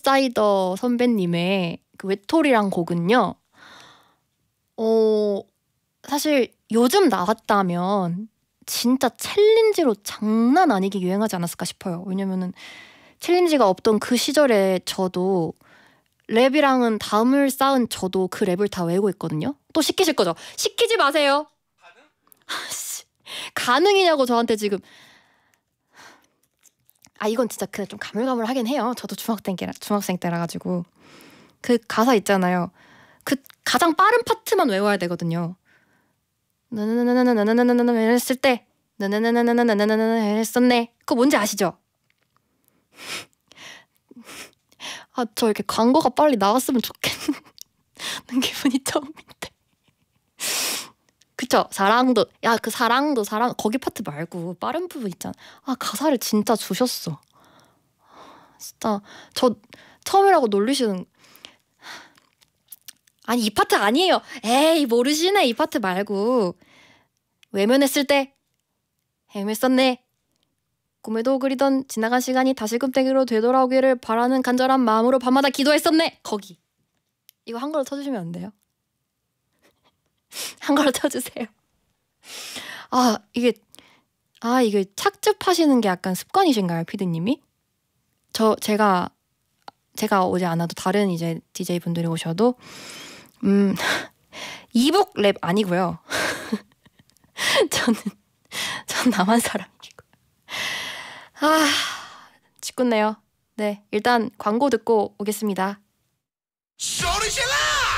아웃사이더 선배님의 그 외톨이란 곡은요. 사실 요즘 나왔다면 진짜 챌린지로 장난 아니게 유행하지 않았을까 싶어요. 왜냐면은 챌린지가 없던 그 시절에 저도 랩이랑은 담을 쌓은 저도 그 랩을 다 외우고 있거든요. 또 시키실 거죠? 시키지 마세요. 가능이냐고 저한테 지금. 이건 진짜 그냥 좀 가물가물하긴 해요. 저도 중학생 때라 가지고 그 가사 있잖아요. 그 가장 빠른 파트만 외워야 되거든요. 나나나나나나나나나나 했을 때 나나나나나나나나나 했었네. 그거 뭔지 아시죠? 저 이렇게 광고가 빨리 나왔으면 좋겠는 기분이 처음인데. 그쵸? 사랑도 그 사랑도 사랑 거기 파트 말고 빠른 부분 있잖아. 가사를 진짜 주셨어. 진짜 저 처음이라고 놀리시는. 아니 이 파트 아니에요. 에이 모르시네. 이 파트 말고 외면했을 때 헤맸었네. 꿈에도 그리던 지나간 시간이 다시금 땡으로 되돌아오기를 바라는 간절한 마음으로 밤마다 기도했었네. 거기 이거 한글로 쳐주시면 안 돼요? 한글로 쳐주세요. 이게 착즙하시는 게 약간 습관이신가요, 피디님이? 제가 오지 않아도 다른 이제 DJ 분들이 오셔도 이북 랩 아니고요. 전 나만 사람이고. 짓궂네요. 네, 일단 광고 듣고 오겠습니다. 소리질러!